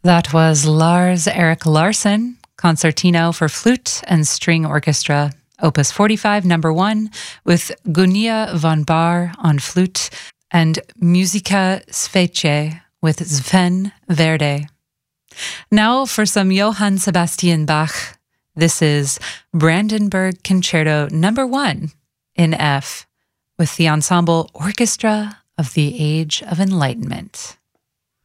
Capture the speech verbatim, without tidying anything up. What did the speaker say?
That was Lars Erik Larsson, Concertino for Flute and String Orchestra, Opus forty-five, number one, with Gunia von Baar on flute and Musica Svece with Sven Verde. Now for some Johann Sebastian Bach. This is Brandenburg Concerto number one in F with the Ensemble Orchestra of the Age of Enlightenment.